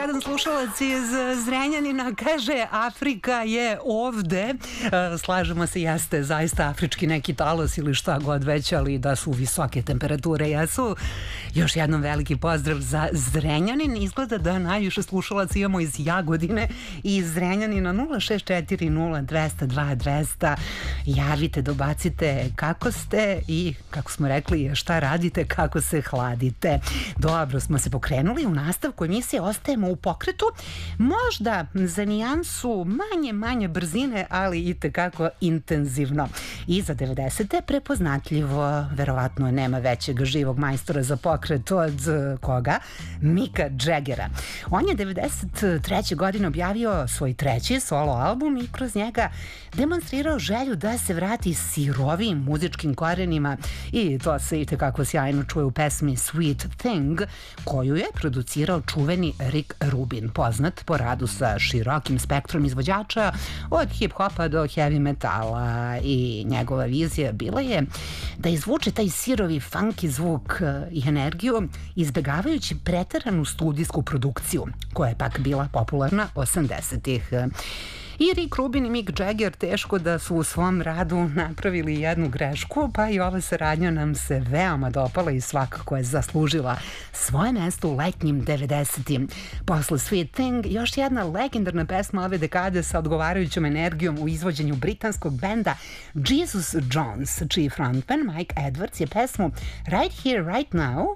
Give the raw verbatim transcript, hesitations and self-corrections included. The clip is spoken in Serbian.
jedan slušalac iz Zrenjanina kaže Afrika je ovde. Slažemo se, jeste zaista afrički neki talas ili šta god već, ali da su visoke temperature jesu. Još jednom veliki pozdrav za Zrenjanin. Izgleda da najviše slušalaca imamo iz Jagodine i iz Zrenjanina. Nula šest četiri nula dvesta dva dvesta. Javite, dobacite kako ste i kako smo rekli šta radite, kako se hladite. Dobro, smo se pokrenuli u nastavku emisije, ostajemo u pokretu, možda za nijansu manje, manje brzine, ali i tekako intenzivno. I za devedesete prepoznatljivo, verovatno nema većeg živog majstora za pokret od koga? Mika Jaggera. On je devedeset treće godine objavio svoj treći solo album i kroz njega demonstrirao želju da se vrati sirovijim muzičkim korenima i to se i tekako sjajno čuje u pesmi Sweet Thing, koju je producirao čuveni Rick Rubin, poznat po radu sa širokim spektrom izvođača od hip-hopa do heavy metala, i njegova vizija bila je da izvuče taj sirovi funky zvuk i energiju, izbegavajući preteranu studijsku produkciju koja je pak bila popularna osamdesetih. I Rick Rubin i Mick Jagger teško da su u svom radu napravili jednu grešku, pa i ova saradnja nam se veoma dopala i svakako je zaslužila svoje mesto u letnjim devedesetim. Posle Sweet Thing, još jedna legendarna pesma ove dekade sa odgovarajućom energijom u izvođenju britanskog benda Jesus Jones, čiji frontman Mike Edwards je pesmu Right Here, Right Now